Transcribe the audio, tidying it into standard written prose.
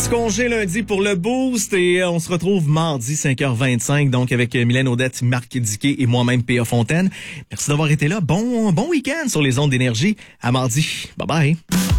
Petit congé lundi pour le Boost et on se retrouve mardi 5h25 donc avec Mylène Audette, Marc Diquet et moi-même P.A. Fontaine. Merci d'avoir été là. Bon week-end sur les ondes d'énergie. À mardi. Bye bye.